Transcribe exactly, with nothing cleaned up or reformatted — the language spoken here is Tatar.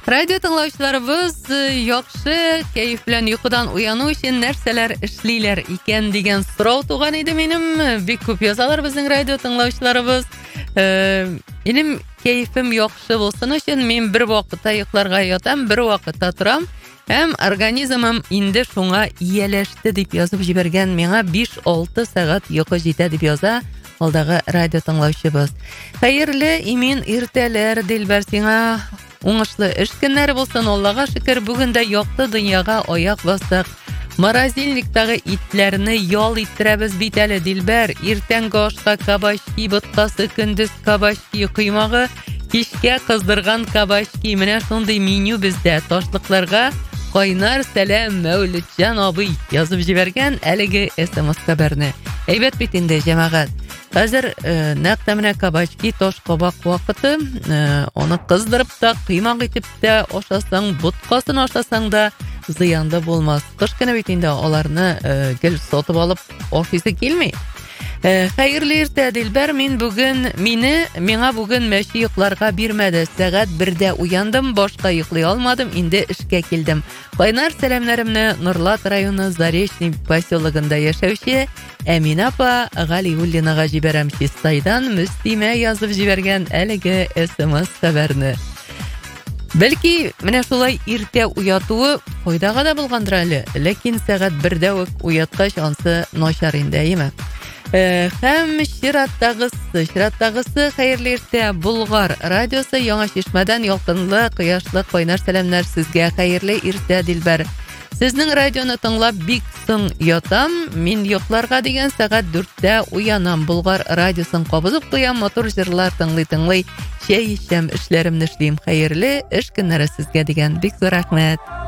Радио тыңлаучыларыбыз яхшы кайф белән йокыдан уяну өчен нәрсәләр эшлиләр икән дигән сорау туган иде минем. Бик күп язалар безнең радио тыңлаучыларыбыз. Минем кайфым яхшы булсын өчен мин бер вакытта йокларга ятам, бер вакытта торам. Һәм организмым инде шуңа ияләште дип язып җибәргән миңа биш-алты сәгать йокы җитә дип яза алдагы радио тыңлаучыбыз. Хәерле имин иртәләр Дилбәр сиңа. Уңышлы эш көннәре булсын, Аллага шөкер, бүген дә якты дөньяга аяк бастык. Морозильниктагы итләрне ял иттерәбез бит әле, Дилбәр. Иртәнге ашка кабачки боткасы, көндез кабачки коймагы, кичкә кыздырган кабачки. Менә шундый меню бездә. Ташлыкларга кайнар сәлам Мәүлетҗан абый язып җибәргән әлеге эс-эм-эс хәбәрне. Әйбәт бит инде, җәмәгать. Хәзер нәкъ менә кабачки тош кабак вакыты, оны кыздырып та, кыймак итеп тә ашасаң, боткасын ашасаң да зыянды булмас. Кыш көне бит инде аларны гел сатып алып ашыйсы килми. Хәерле иртә, Дилбәр, мин бүген мине миңа бүген мәче йокларга бирмәде. Сәгать бердә уяндым, башка йоклый алмадым, инде эшкә килдем. Кайнар сәламнәремне Нурлат районы Заречный поселогында яшәүче Әминә апа Галиуллинага җибәрәм. Чистайдан Мөстимә язып җибәргән әлеге эс-эм-эс хәбәрне. Бәлки, менә шулай иртә уятуы файдага да булгандыр әле, ләкин сәгать бердә үк уяткач ансы начар инде, әйме? Һәм чираттагысы, чираттагысы хәерле иртә Болгар радиосы Яңа Чишмәдән ялкынлы, кояшлы кайнар сәламнәр сезгә. Хәерле иртә, Дилбәр. Сезнең радионы тыңлап бик соң ятам. Мин йокларга дигән сәгать дүрттә уянам. Болгар радиосын кабызып куям, мотор җырлар тыңлый-тыңлый чәй эчәм, эшләремне эшлим. Хәерле эш көннәре сезгә дигән бик зур рәхмәт.